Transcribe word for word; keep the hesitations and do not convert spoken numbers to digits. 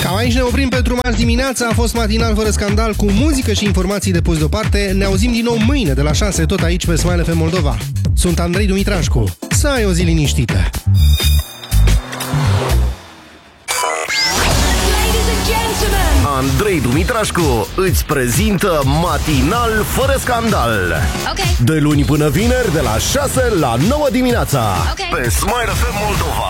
Cam aici ne oprim pentru marți dimineața. A fost matinal fără scandal, cu muzică și informații de pus deoparte. Ne auzim din nou mâine de la șase, tot aici pe Smile F M Moldova. Sunt Andrei Dumitrașcu. Să ai o zi liniștită. Andrei Dumitrașcu îți prezintă Matinal fără scandal. Ok. De luni până vineri, de la șase la nouă dimineața. Ok. Pe Smile F M Moldova.